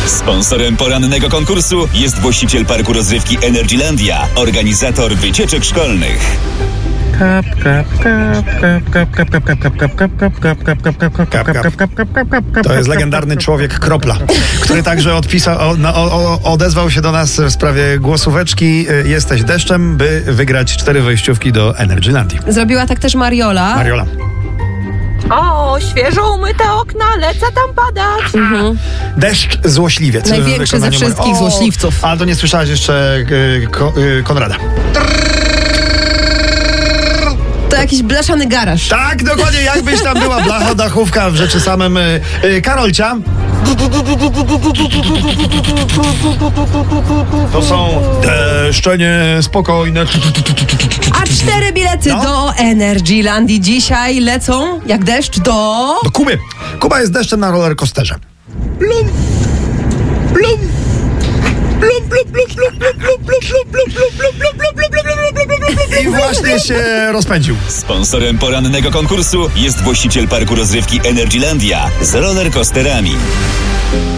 Sponsorem porannego konkursu jest właściciel parku rozrywki Energylandia, organizator wycieczek szkolnych. To jest legendarny człowiek Kropla, który także odezwał się do nas w sprawie głosóweczki Jesteś deszczem, by wygrać 4 wejściówki do Energylandii. Zrobiła tak też Mariola. O, świeżo umyte okna, lecę tam padać. Deszcz złośliwiec. Największy ze wszystkich złośliwców. Ale to nie słyszałaś jeszcze Konrada. To jakiś blaszany garaż. Tak, dokładnie, jakbyś tam była blachodachówka w rzeczy samym. Karolcia. To są deszcze niespokojne. A 4 bilety do Energylandii dzisiaj lecą jak deszcz do Kuby. Kuba jest deszczem na rollercoasterze. Plum, plum, plum, plum, plum, plum, plum, plum, plum, plum, plum, plum, plum, plum, plum. I właśnie się rozpędził. Sponsorem porannego konkursu jest właściciel parku rozrywki Energylandia z rollercoasterami.